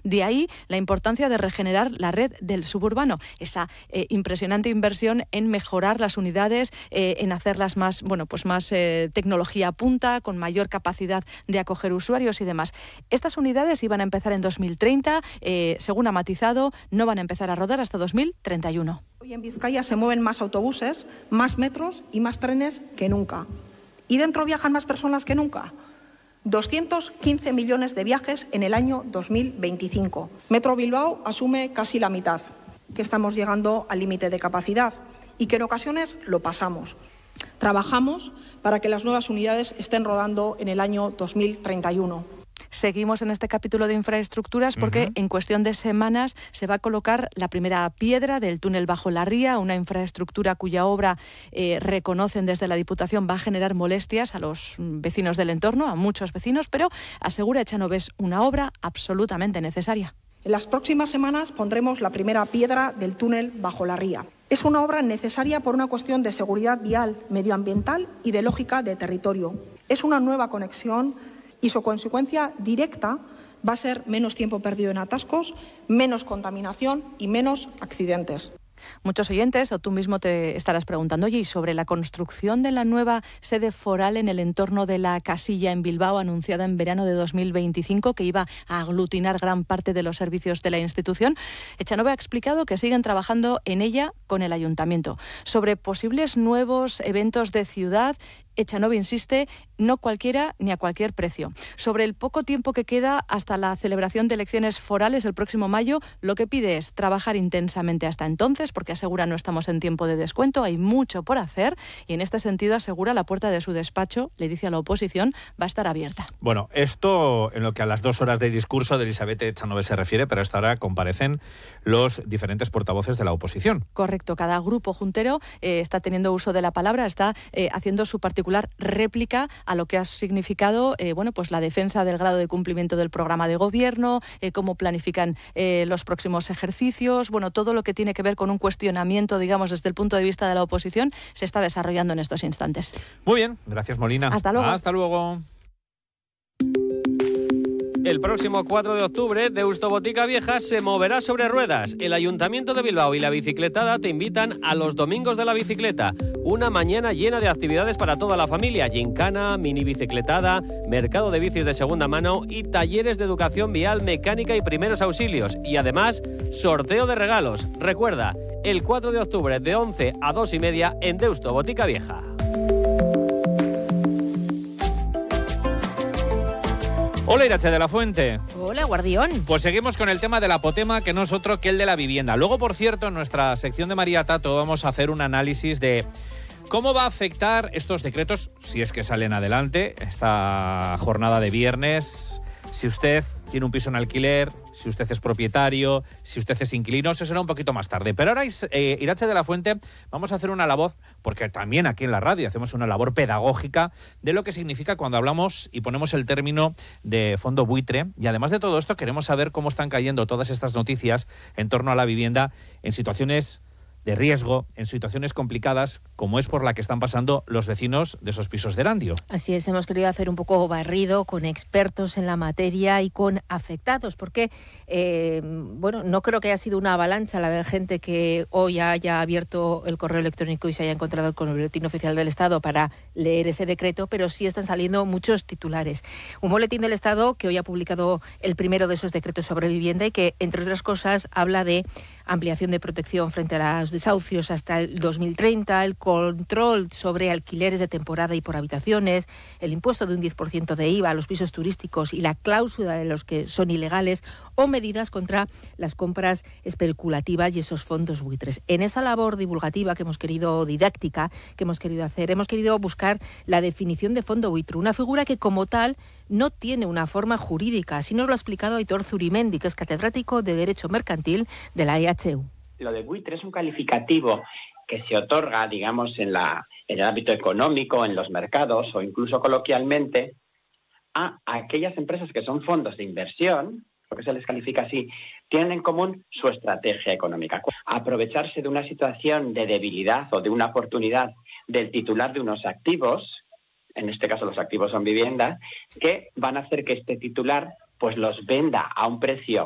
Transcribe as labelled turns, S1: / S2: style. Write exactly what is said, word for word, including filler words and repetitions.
S1: De ahí la importancia de regenerar la red del suburbano, esa eh, impresionante inversión en mejorar las unidades, eh, en hacerlas más, bueno, pues más eh, tecnología punta, con mayor capacidad de acoger usuarios y demás. Estas unidades iban a empezar en dos mil treinta, eh, según ha matizado, no van a empezar a rodar hasta dos mil treinta y uno.
S2: Hoy en Vizcaya se mueven más autobuses, más metros y más trenes que nunca. ¿Y dentro viajan más personas que nunca? doscientos quince millones de viajes en el año dos mil veinticinco. Metro Bilbao asume casi la mitad, que estamos llegando al límite de capacidad y que en ocasiones lo pasamos. Trabajamos para que las nuevas unidades estén rodando en el año dos mil treinta y uno.
S1: Seguimos en este capítulo de infraestructuras porque uh-huh. en cuestión de semanas se va a colocar la primera piedra del túnel bajo la ría, una infraestructura cuya obra eh, reconocen desde la Diputación va a generar molestias a los vecinos del entorno, a muchos vecinos, pero asegura Echanoves una obra absolutamente necesaria.
S2: En las próximas semanas pondremos la primera piedra del túnel bajo la ría. Es una obra necesaria por una cuestión de seguridad vial, medioambiental y de lógica de territorio. Es una nueva conexión y su consecuencia directa va a ser menos tiempo perdido en atascos, menos contaminación y menos accidentes.
S1: Muchos oyentes, o tú mismo te estarás preguntando, oye, ¿y sobre la construcción de la nueva sede foral en el entorno de la Casilla en Bilbao, anunciada en verano de dos mil veinticinco, que iba a aglutinar gran parte de los servicios de la institución? Echanove ha explicado que siguen trabajando en ella con el Ayuntamiento. Sobre posibles nuevos eventos de ciudad, Echanove insiste, no cualquiera ni a cualquier precio. Sobre el poco tiempo que queda hasta la celebración de elecciones forales el próximo mayo, lo que pide es trabajar intensamente hasta entonces, porque asegura no estamos en tiempo de descuento, hay mucho por hacer y en este sentido asegura la puerta de su despacho, le dice a la oposición, va a estar abierta.
S3: Bueno, esto en lo que a las dos horas de discurso de Elizabeth Echanove se refiere, pero hasta ahora comparecen los diferentes portavoces de la oposición.
S1: Correcto, cada grupo juntero eh, está teniendo uso de la palabra, está eh, haciendo su particular réplica a lo que ha significado eh, bueno, pues la defensa del grado de cumplimiento del programa de gobierno, eh, cómo planifican eh, los próximos ejercicios, bueno, todo lo que tiene que ver con un cuestionamiento, digamos, desde el punto de vista de la oposición, se está desarrollando en estos instantes.
S3: Muy bien, gracias Molina.
S1: Hasta luego.
S3: Hasta luego.
S4: El próximo cuatro de octubre, Deusto Botica Vieja se moverá sobre ruedas. El Ayuntamiento de Bilbao y la Bicicletada te invitan a los Domingos de la Bicicleta. Una mañana llena de actividades para toda la familia. Gincana, mini bicicletada, mercado de bicis de segunda mano y talleres de educación vial, mecánica y primeros auxilios. Y además, sorteo de regalos. Recuerda, el cuatro de octubre de once a dos y media en Deusto Botica Vieja.
S3: Hola, Irache de la Fuente.
S5: Hola, Guardión.
S3: Pues seguimos con el tema del apotema, que no es otro que el de la vivienda. Luego, por cierto, en nuestra sección de María Tato vamos a hacer un análisis de cómo va a afectar estos decretos, si es que salen adelante, esta jornada de viernes. Si usted tiene un piso en alquiler, si usted es propietario, si usted es inquilino, eso será un poquito más tarde. Pero ahora, eh, Irache de la Fuente, vamos a hacer una labor, porque también aquí en la radio hacemos una labor pedagógica de lo que significa cuando hablamos y ponemos el término de fondo buitre. Y además de todo esto, queremos saber cómo están cayendo todas estas noticias en torno a la vivienda en situaciones de riesgo, en situaciones complicadas, como es por la que están pasando los vecinos de esos pisos de Erandio.
S5: Así es, hemos querido hacer un poco barrido con expertos en la materia y con afectados, porque, eh, bueno, no creo que haya sido una avalancha la de gente que hoy haya abierto el correo electrónico y se haya encontrado con el boletín oficial del Estado para leer ese decreto, pero sí están saliendo muchos titulares. Un boletín del Estado que hoy ha publicado el primero de esos decretos sobre vivienda y que, entre otras cosas, habla de ampliación de protección frente a los desahucios hasta el dos mil treinta, el control sobre alquileres de temporada y por habitaciones, el impuesto de un diez por ciento de I V A a los pisos turísticos y la cláusula de los que son ilegales, o medidas contra las compras especulativas y esos fondos buitres. En esa labor divulgativa que hemos querido, didáctica, que hemos querido hacer, hemos querido buscar la definición de fondo buitre, una figura que como tal no tiene una forma jurídica. Así nos lo ha explicado Aitor Zurimendi, que es catedrático de Derecho Mercantil de la E H U.
S6: Lo de buitre es un calificativo que se otorga, digamos, en, la, en el ámbito económico, en los mercados o incluso coloquialmente a aquellas empresas que son fondos de inversión, lo que se les califica así, tienen en común su estrategia económica. Aprovecharse de una situación de debilidad o de una oportunidad del titular de unos activos, en este caso los activos son viviendas, que van a hacer que este titular pues los venda a un precio